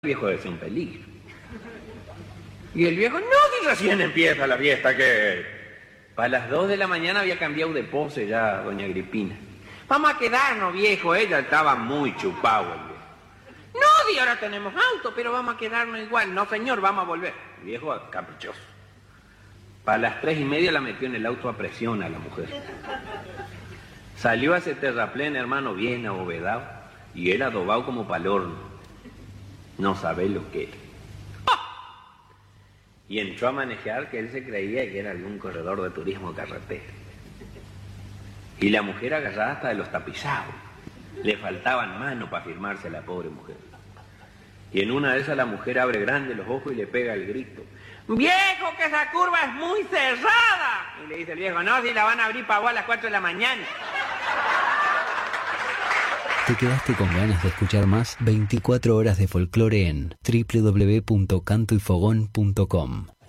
viejo es un peligro. Y el viejo, no, si recién empieza la fiesta, que para las 2 de la mañana había cambiado de pose ya doña Agripina. Vamos a quedarnos, viejo, ella estaba muy chupado el viejo. No, y ahora tenemos auto, pero vamos a quedarnos igual. No, señor, vamos a volver. El viejo caprichoso. Para las 3:30 la metió en el auto a presión a la mujer. Salió a ese terraplén, hermano, bien abovedado, y él adobado como pa'l horno. No sabe lo que era. Y entró a manejar que él se creía que era algún corredor de turismo carretera. Y la mujer agarrada hasta de los tapizados. Le faltaban manos para firmarse a la pobre mujer. Y en una de esas la mujer abre grande los ojos y le pega el grito. ¡Viejo, que esa curva es muy cerrada! Y le dice el viejo, no, si la van a abrir para vos a las 4 de la mañana. ¿Te quedaste con ganas de escuchar más? 24 horas de folclore en www.cantoyfogón.com